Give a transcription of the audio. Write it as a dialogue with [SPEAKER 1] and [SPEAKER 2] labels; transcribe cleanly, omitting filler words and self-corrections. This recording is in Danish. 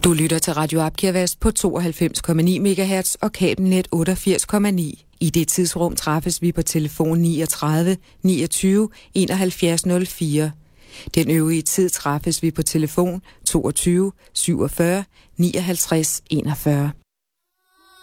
[SPEAKER 1] Du lytter til Radio Abkjærvest på 92,9 MHz og kabelnet 88,9. I det tidsrum træffes vi på telefon 39 29 71 04. Den øvrige tid træffes vi på telefon 22 47 59 41.